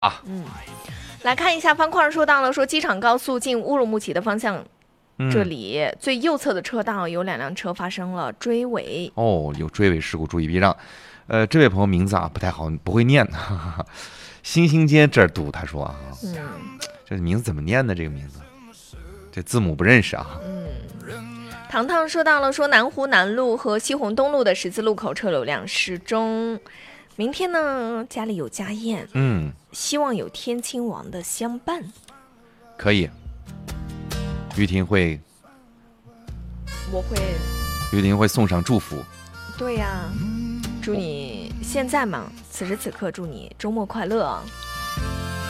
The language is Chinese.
来看一下方块说到了，说机场高速进乌鲁木齐的方向，这里最右侧的车道有2辆车发生了追尾。 有追尾事故，注意避让。这位朋友名字不太好，不会念。星星街这儿堵，他说这名字怎么念呢？这个名字，这字母不认识啊。 糖糖说到了，说南湖南路和西虹东路的十字路口车流量适中。明天呢，家里有家宴，希望有天亲王的相伴。 可以，玉婷会送上祝福。 对呀，祝你现在嘛，此时此刻祝你周末快乐。